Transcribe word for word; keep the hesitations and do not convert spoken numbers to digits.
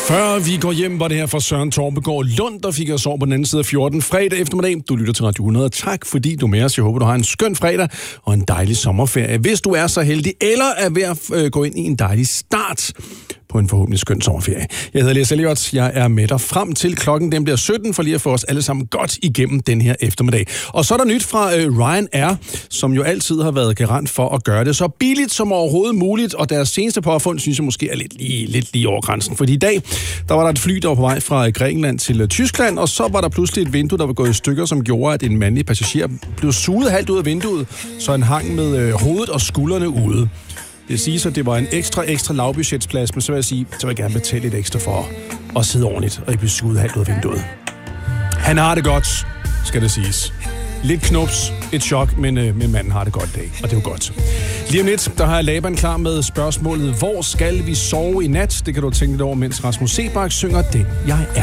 Før vi går hjem, var det her fra Søren Torbegaard Lund, der fik os over på den anden side af fjorten fredag eftermiddag. Du lytter til Radio hundrede. Tak fordi du er med os. Jeg håber, du har en skøn fredag og en dejlig sommerferie. Hvis du er så heldig, eller er ved at øh, gå ind i en dejlig start på en forhåbentlig skøn sommerferie. Jeg hedder Elias Elliot. Jeg er med dig frem til klokken. Den bliver sytten for lige at få os alle sammen godt igennem den her eftermiddag. Og så er der nyt fra øh, Ryanair, som jo altid har været garant for at gøre det så billigt som overhovedet muligt. Og deres seneste påfund synes jeg måske er lidt lige, lidt lige over grænsen. Fordi i dag, der var der et fly, der var på vej fra Grækenland til øh, Tyskland, og så var der pludselig et vindue, der var gået i stykker, som gjorde, at en mandlig passager blev suget halvt ud af vinduet, så han hang med øh, hovedet og skuldrene ude. Det siger at det var en ekstra, ekstra lavbudgetsplads, men så vil jeg sige, så vil jeg gerne betale lidt ekstra for at sidde ordentligt og ikke blive suget halvt ud af vinduet. Han har det godt, skal det siges. Lidt knups, et chok, men, øh, men manden har det godt i dag, og det er jo godt. Lige om lidt, der har jeg Laban klar med spørgsmålet, hvor skal vi sove i nat? Det kan du tænke lidt over, mens Rasmus Seebach synger Den Jeg Er.